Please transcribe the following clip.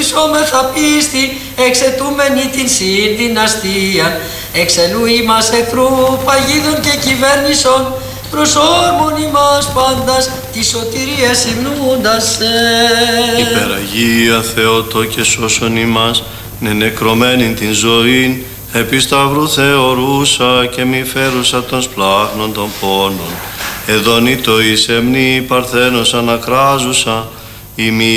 ερωτησόμεθα πίστη, εξαιτούμενη την συνδυναστία, εξελού ημάς εχθρού παγίδων και κυβέρνησον, προσόρμων ημάς πάντας τη σωτηρία υμνούντας Υπεραγία Θεότο και σώσον ημάς, νεκρωμένην την ζωήν, επί σταυρού θεωρούσα και μη φέρουσα των σπλάχνων των πόνων. Εδονήτω εις εμνή παρθένος ανακράζουσα, ημί